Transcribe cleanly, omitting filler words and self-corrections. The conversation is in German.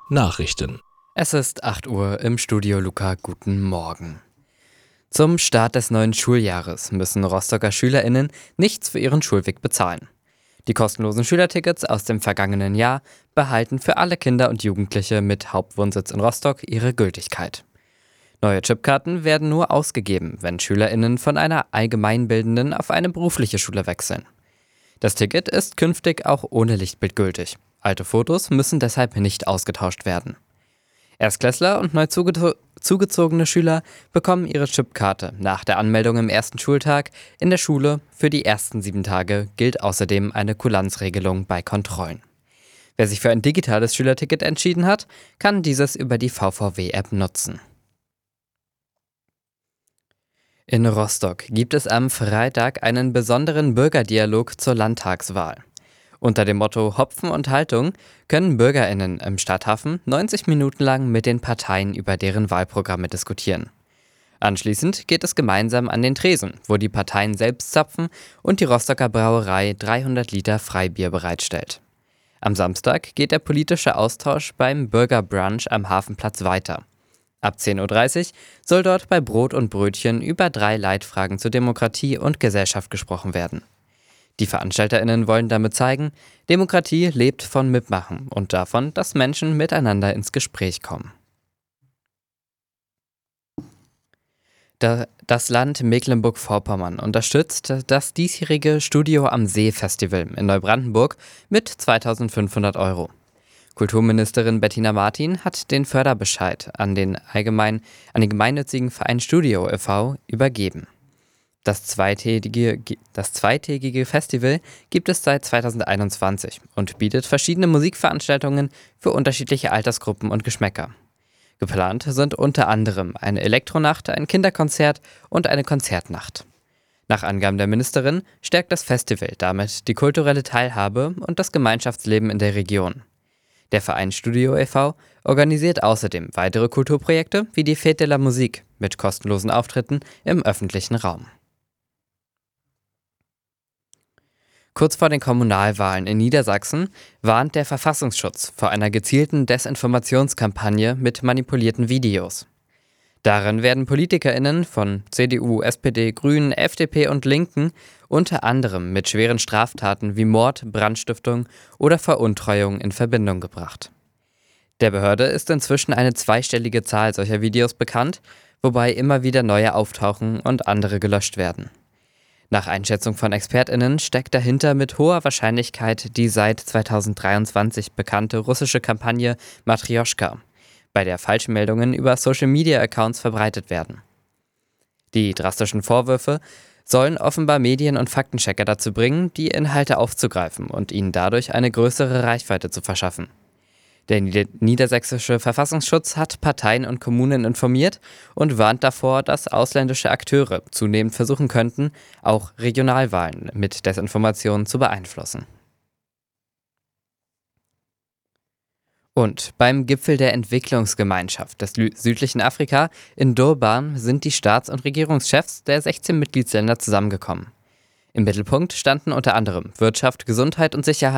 Nachrichten. Es ist 8 Uhr im Studio Luca. Guten Morgen. Zum Start des neuen Schuljahres müssen Rostocker SchülerInnen nichts für ihren Schulweg bezahlen. Die kostenlosen Schülertickets aus dem vergangenen Jahr behalten für alle Kinder und Jugendliche mit Hauptwohnsitz in Rostock ihre Gültigkeit. Neue Chipkarten werden nur ausgegeben, wenn SchülerInnen von einer allgemeinbildenden auf eine berufliche Schule wechseln. Das Ticket ist künftig auch ohne Lichtbild gültig. Alte Fotos müssen deshalb nicht ausgetauscht werden. Erstklässler und neu zugezogene Schüler bekommen ihre Chipkarte nach der Anmeldung im ersten Schultag in der Schule. Für die ersten 7 Tage gilt außerdem eine Kulanzregelung bei Kontrollen. Wer sich für ein digitales Schülerticket entschieden hat, kann dieses über die VVW-App nutzen. In Rostock gibt es am Freitag einen besonderen Bürgerdialog zur Landtagswahl. Unter dem Motto Hopfen und Haltung können BürgerInnen im Stadthafen 90 Minuten lang mit den Parteien über deren Wahlprogramme diskutieren. Anschließend geht es gemeinsam an den Tresen, wo die Parteien selbst zapfen und die Rostocker Brauerei 300 Liter Freibier bereitstellt. Am Samstag geht der politische Austausch beim Bürgerbrunch am Hafenplatz weiter. Ab 10:30 Uhr soll dort bei Brot und Brötchen über 3 Leitfragen zur Demokratie und Gesellschaft gesprochen werden. Die VeranstalterInnen wollen damit zeigen, Demokratie lebt von Mitmachen und davon, dass Menschen miteinander ins Gespräch kommen. Das Land Mecklenburg-Vorpommern unterstützt das diesjährige Studio am See Festival in Neubrandenburg mit 2.500 Euro. Kulturministerin Bettina Martin hat den Förderbescheid an den gemeinnützigen Verein Studio e.V. übergeben. Das zweitägige Festival gibt es seit 2021 und bietet verschiedene Musikveranstaltungen für unterschiedliche Altersgruppen und Geschmäcker. Geplant sind unter anderem eine Elektronacht, ein Kinderkonzert und eine Konzertnacht. Nach Angaben der Ministerin stärkt das Festival damit die kulturelle Teilhabe und das Gemeinschaftsleben in der Region. Der Verein Studio e.V. organisiert außerdem weitere Kulturprojekte wie die Fête de la Musique mit kostenlosen Auftritten im öffentlichen Raum. Kurz vor den Kommunalwahlen in Niedersachsen warnt der Verfassungsschutz vor einer gezielten Desinformationskampagne mit manipulierten Videos. Darin werden PolitikerInnen von CDU, SPD, Grünen, FDP und Linken unter anderem mit schweren Straftaten wie Mord, Brandstiftung oder Veruntreuung in Verbindung gebracht. Der Behörde ist inzwischen eine zweistellige Zahl solcher Videos bekannt, wobei immer wieder neue auftauchen und andere gelöscht werden. Nach Einschätzung von ExpertInnen steckt dahinter mit hoher Wahrscheinlichkeit die seit 2023 bekannte russische Kampagne Matrjoschka, bei der Falschmeldungen über Social-Media-Accounts verbreitet werden. Die drastischen Vorwürfe sollen offenbar Medien und Faktenchecker dazu bringen, die Inhalte aufzugreifen und ihnen dadurch eine größere Reichweite zu verschaffen. Der niedersächsische Verfassungsschutz hat Parteien und Kommunen informiert und warnt davor, dass ausländische Akteure zunehmend versuchen könnten, auch Regionalwahlen mit Desinformationen zu beeinflussen. Und beim Gipfel der Entwicklungsgemeinschaft des südlichen Afrika in Durban sind die Staats- und Regierungschefs der 16 Mitgliedsländer zusammengekommen. Im Mittelpunkt standen unter anderem Wirtschaft, Gesundheit und Sicherheit